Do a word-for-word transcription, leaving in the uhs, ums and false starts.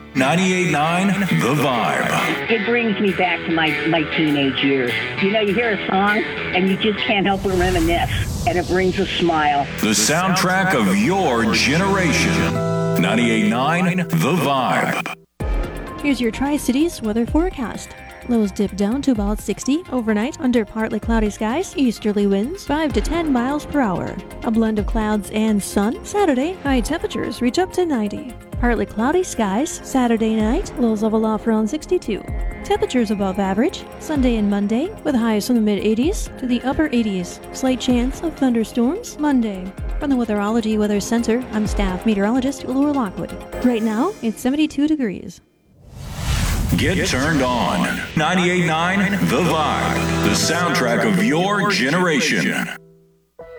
ninety-eight point nine The Vibe. It brings me back to my, my teenage years. You know, you hear a song and you just can't help but reminisce, and it brings a smile. The soundtrack of your generation. ninety-eight point nine The Vibe. Here's your Tri-Cities weather forecast. Lows dip down to about sixty overnight under partly cloudy skies, easterly winds five to ten miles per hour. A blend of clouds and sun. Saturday, high temperatures reach up to ninety. Partly cloudy skies. Saturday night, lows level off around sixty-two. Temperatures above average. Sunday and Monday, with highs from the mid eighties to the upper eighties. Slight chance of thunderstorms Monday. From the Weatherology Weather Center, I'm staff meteorologist Laura Lockwood. Right now, it's seventy-two degrees. Get turned on. ninety-eight point nine The Vibe. The soundtrack of your generation.